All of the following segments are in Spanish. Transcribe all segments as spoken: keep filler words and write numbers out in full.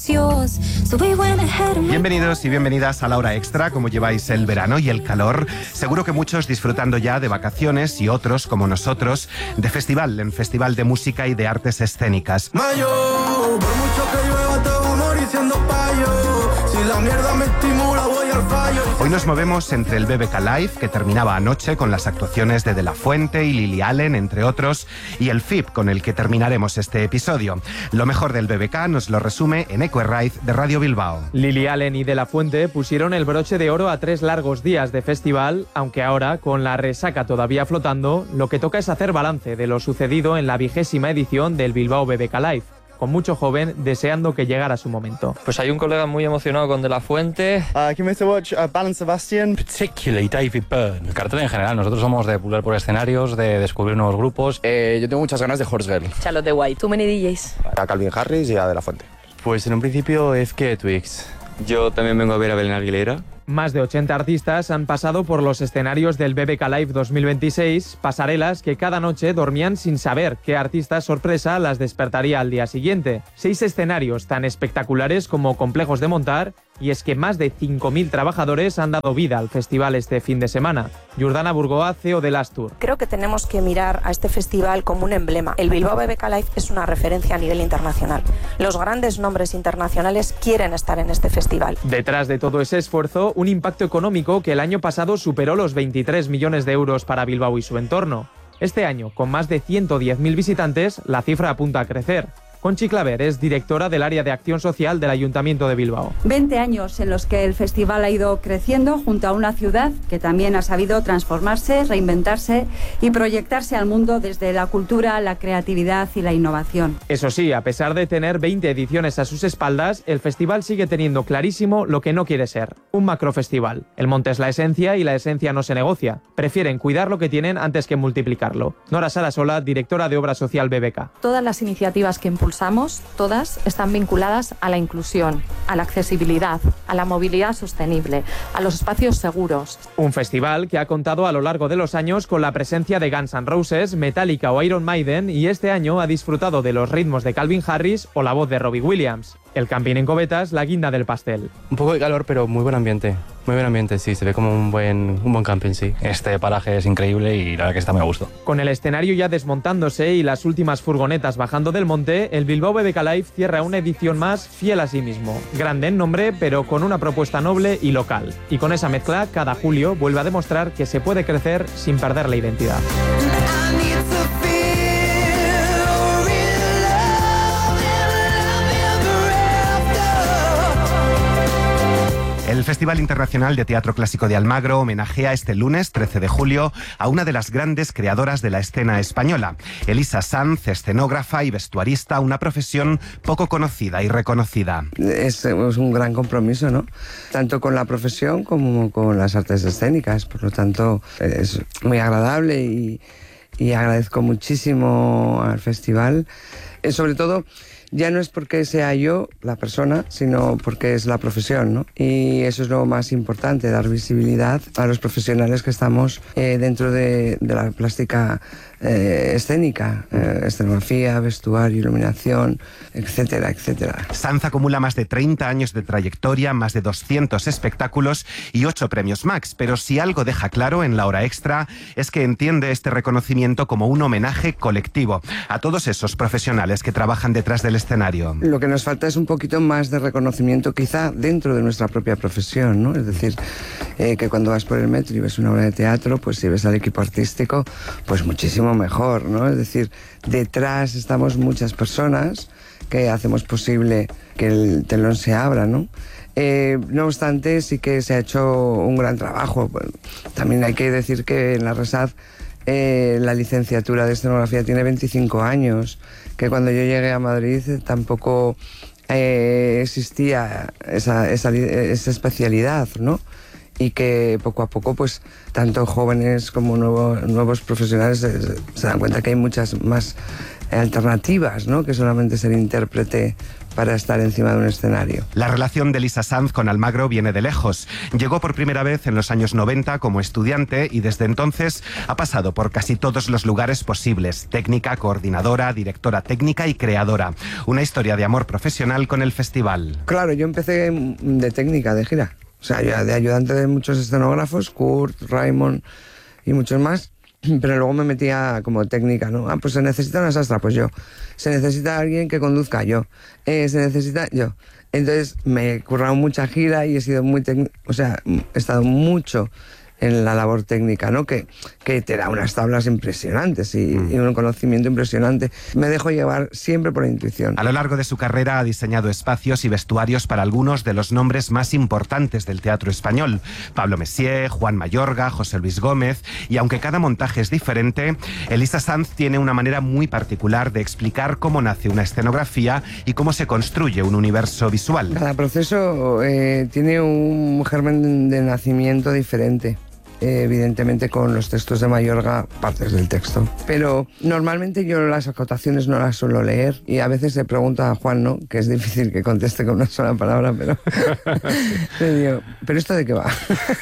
Bienvenidos y bienvenidas a La Hora Extra. Como lleváis el verano y el calor, seguro que muchos disfrutando ya de vacaciones y otros, como nosotros, de festival, en festival de música y de artes escénicas. Mayo, por mucho que llueva te voy a morir siendo payo. Si la mierda me estimula voy al fallo. Hoy nos movemos entre el B B K Live, que terminaba anoche con las actuaciones de De La Fuente y Lily Allen, entre otros, y el F I P, con el que terminaremos este episodio. Lo mejor del B B K nos lo resume en Eco Raíz de Radio Bilbao. Lily Allen y De La Fuente pusieron el broche de oro a tres largos días de festival, aunque ahora, con la resaca todavía flotando, lo que toca es hacer balance de lo sucedido en la vigésima edición del Bilbao B B K Live, con mucho joven deseando que llegara su momento. Pues hay un colega muy emocionado con De La Fuente. Uh, came to watch uh, Belle and Sebastian. Particularly David Byrne. El cartel en general, nosotros somos de pular por escenarios, de descubrir nuevos grupos. Eh, yo tengo muchas ganas de Horse Girl. Charlotte de White, Too Many D Js. A Calvin Harris y a De La Fuente. Pues en un principio es que Twix. Yo también vengo a ver a Belén Aguilera. Más de ochenta artistas han pasado por los escenarios del B B K Live dos mil veintiséis, pasarelas que cada noche dormían sin saber qué artista sorpresa las despertaría al día siguiente. Seis escenarios tan espectaculares como complejos de montar, y es que más de cinco mil trabajadores han dado vida al festival este fin de semana. Jordana Burgoa, C E O de Lastur. Creo que tenemos que mirar a este festival como un emblema. El Bilbao B B K Live es una referencia a nivel internacional. Los grandes nombres internacionales quieren estar en este festival. Detrás de todo ese esfuerzo, un impacto económico que el año pasado superó los veintitrés millones de euros para Bilbao y su entorno. Este año, con más de ciento diez mil visitantes, la cifra apunta a crecer. Conchi Claver es directora del área de acción social del Ayuntamiento de Bilbao. veinte años en los que el festival ha ido creciendo junto a una ciudad que también ha sabido transformarse, reinventarse y proyectarse al mundo desde la cultura, la creatividad y la innovación. Eso sí, a pesar de tener veinte ediciones a sus espaldas, el festival sigue teniendo clarísimo lo que no quiere ser: un macrofestival. El monte es la esencia y la esencia no se negocia. Prefieren cuidar lo que tienen antes que multiplicarlo. Nora Sarasola, directora de Obra Social B B K. Todas las iniciativas que impulsan Impulsamos, todas están vinculadas a la inclusión, a la accesibilidad, a la movilidad sostenible, a los espacios seguros. Un festival que ha contado a lo largo de los años con la presencia de Guns N' Roses, Metallica o Iron Maiden, y este año ha disfrutado de los ritmos de Calvin Harris o la voz de Robbie Williams. El camping en Covetas, la guinda del pastel. Un poco de calor, pero muy buen ambiente. Muy buen ambiente, sí, se ve como un buen, un buen camping, sí. Este paraje es increíble y la verdad que está muy a gusto. Con el escenario ya desmontándose y las últimas furgonetas bajando del monte, el Bilbao B B K Live cierra una edición más fiel a sí mismo. Grande en nombre, pero con una propuesta noble y local. Y con esa mezcla, cada julio vuelve a demostrar que se puede crecer sin perder la identidad. El Festival Internacional de Teatro Clásico de Almagro homenajea este lunes, trece de julio, a una de las grandes creadoras de la escena española. Elisa Sanz, escenógrafa y vestuarista, una profesión poco conocida y reconocida. Es, es un gran compromiso, ¿no? Tanto con la profesión como con las artes escénicas. Por lo tanto, es muy agradable y, y agradezco muchísimo al festival. Eh, sobre todo, ya no es porque sea yo la persona, sino porque es la profesión, ¿no? Y eso es lo más importante, dar visibilidad a los profesionales que estamos eh, dentro de, de la plástica eh, escénica, eh, escenografía, vestuario, iluminación, etcétera, etcétera. Sanz acumula más de treinta años de trayectoria, más de doscientos espectáculos y ocho premios Max, pero si algo deja claro en La Hora Extra es que entiende este reconocimiento como un homenaje colectivo a todos esos profesionales que trabajan detrás del escenario. Lo que nos falta es un poquito más de reconocimiento quizá dentro de nuestra propia profesión, ¿no? Es decir, eh, que cuando vas por el metro y ves una obra de teatro, pues si ves al equipo artístico, pues muchísimo mejor, ¿no? Es decir, detrás estamos muchas personas que hacemos posible que el telón se abra, ¿no? Eh, no obstante, sí que se ha hecho un gran trabajo. También hay que decir que en la RESAD eh, la licenciatura de escenografía tiene veinticinco años, que cuando yo llegué a Madrid tampoco eh, existía esa, esa, esa especialidad, ¿no? Y que poco a poco, pues, tanto jóvenes como nuevo, nuevos profesionales se, se dan cuenta que hay muchas más alternativas, ¿no? Que solamente ser intérprete para estar encima de un escenario. La relación de Elisa Sanz con Almagro viene de lejos. Llegó por primera vez en los años noventa como estudiante y desde entonces ha pasado por casi todos los lugares posibles: técnica, coordinadora, directora técnica y creadora. Una historia de amor profesional con el festival. Claro, yo empecé de técnica, de gira. O sea, yo de ayudante de muchos escenógrafos, Kurt, Raymond y muchos más. Pero luego me metía como técnica, ¿no? Ah, pues se necesita una sastra, pues yo. Se necesita alguien que conduzca, yo. Eh, se necesita, yo. Entonces me he currado mucha gira y he sido muy técnico, o sea, he estado mucho en la labor técnica, ¿no? Que, que te da unas tablas impresionantes y, mm. y un conocimiento impresionante. Me dejo llevar siempre por la intuición. A lo largo de su carrera ha diseñado espacios y vestuarios para algunos de los nombres más importantes del teatro español: Pablo Messier, Juan Mayorga, José Luis Gómez. Y aunque cada montaje es diferente, Elisa Sanz tiene una manera muy particular de explicar cómo nace una escenografía y cómo se construye un universo visual. Cada proceso eh, tiene un germen de nacimiento diferente. Evidentemente con los textos de Mayorga, partes del texto. Pero normalmente yo las acotaciones no las suelo leer y a veces le pregunto a Juan, ¿no? Que es difícil que conteste con una sola palabra, pero le digo, ¿pero esto de qué va?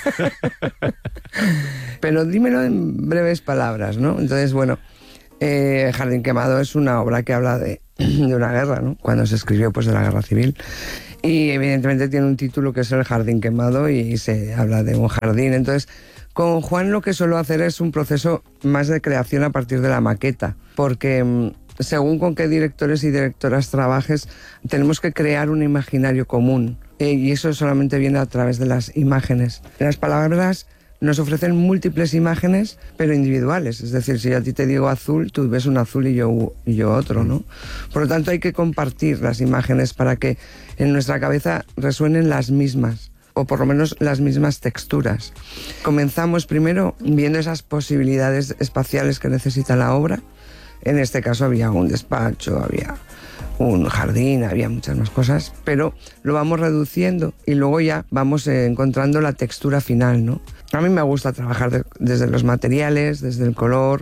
Pero dímelo en breves palabras, ¿no? Entonces, bueno, eh, Jardín quemado es una obra que habla de, de una guerra, ¿no? Cuando se escribió, pues, de la guerra civil. Y evidentemente tiene un título que es El jardín quemado y se habla de un jardín. Entonces, con Juan lo que suelo hacer es un proceso más de creación a partir de la maqueta, porque según con qué directores y directoras trabajes, tenemos que crear un imaginario común, eh, y eso solamente viene a través de las imágenes. Las palabras nos ofrecen múltiples imágenes, pero individuales. Es decir, si a ti te digo azul, tú ves un azul y yo, y yo otro, ¿no? Por lo tanto, hay que compartir las imágenes para que en nuestra cabeza resuenen las mismas, o por lo menos las mismas texturas. Comenzamos primero viendo esas posibilidades espaciales que necesita la obra. En este caso había un despacho, había un jardín, había muchas más cosas, pero lo vamos reduciendo y luego ya vamos eh, encontrando la textura final, ¿no? A mí me gusta trabajar de, desde los materiales, desde el color,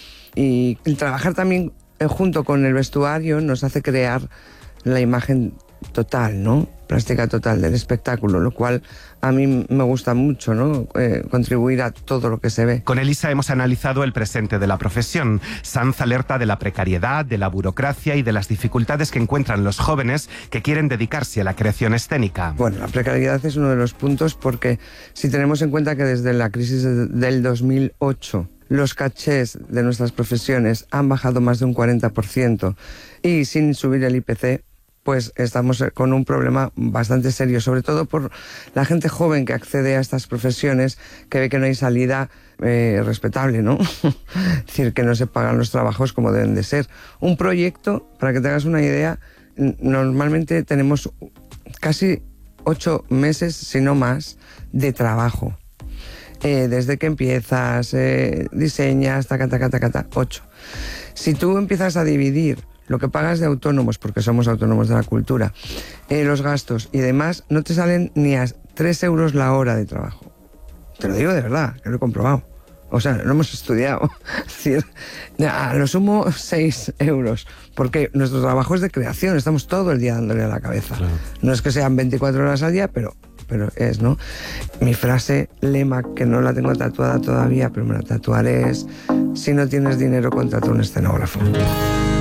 y el trabajar también eh, junto con el vestuario nos hace crear la imagen total, ¿no? Plástica total del espectáculo, lo cual a mí me gusta mucho, ¿no? Eh, contribuir a todo lo que se ve. Con Elisa hemos analizado el presente de la profesión. Sanz alerta de la precariedad, de la burocracia y de las dificultades que encuentran los jóvenes que quieren dedicarse a la creación escénica. Bueno, la precariedad es uno de los puntos porque si tenemos en cuenta que desde la crisis de, del dos mil ocho los cachés de nuestras profesiones han bajado más de un cuarenta por ciento y sin subir el I P C, pues estamos con un problema bastante serio, sobre todo por la gente joven que accede a estas profesiones, que ve que no hay salida eh, respetable, ¿no? Es decir, que no se pagan los trabajos como deben de ser. Un proyecto, para que te hagas una idea, normalmente tenemos casi ocho meses, si no más, de trabajo. Eh, desde que empiezas, eh, diseñas, taca, taca, taca, taca, ocho. Si tú empiezas a dividir lo que pagas de autónomos, porque somos autónomos de la cultura, eh, los gastos y demás, no te salen ni a tres euros la hora de trabajo. Te lo digo de verdad, que lo he comprobado. O sea, lo hemos estudiado. Es decir, a lo sumo seis euros, porque nuestro trabajo es de creación, estamos todo el día dándole a la cabeza. Claro. No es que sean veinticuatro horas al día, pero, pero es, ¿no? Mi frase, lema, que no la tengo tatuada todavía, pero me la tatuaré, es: si no tienes dinero, contrata un escenógrafo.